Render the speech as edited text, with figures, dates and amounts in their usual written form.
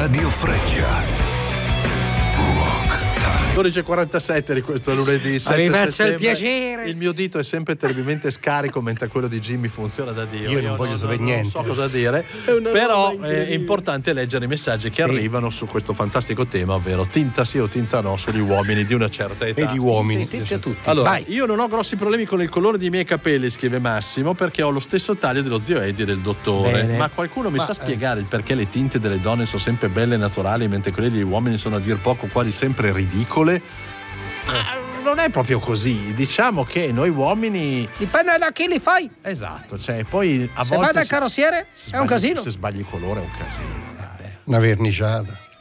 Radio Freccia. 12:47 di questo lunedì 7 mi faccia il settembre. piacere. Il mio dito è sempre terribilmente scarico, mentre quello di Jimmy funziona da Dio. Io non voglio sapere niente. Non so cosa dire, però è importante leggere i messaggi che arrivano su questo fantastico tema, ovvero tinta sì o tinta no sugli uomini di una certa età. E gli uomini. Tutti a tutti. Allora, Vai. io non ho grossi problemi con il colore dei miei capelli, scrive Massimo, perché ho lo stesso taglio dello zio Eddie e del dottore. Bene. Ma qualcuno mi sa spiegare il perché le tinte delle donne sono sempre belle e naturali, mentre quelle degli uomini sono a dir poco quasi sempre ridicole? Non è proprio così, diciamo che noi uomini. Dipende da chi li fai. Esatto, cioè poi a Se volte. vai dal carrozziere è un casino. Se sbagli colore è un casino. Una verniciata.